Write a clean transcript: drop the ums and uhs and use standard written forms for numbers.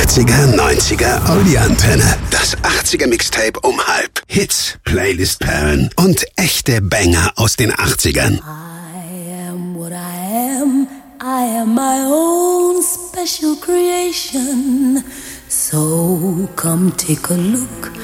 80er, 90er, Audi-Antenne. Das 80er Mixtape um halb. Hits, Playlist-Perlen und echte Banger aus den 80ern. I am what I am. I am my own special creation. So come take a look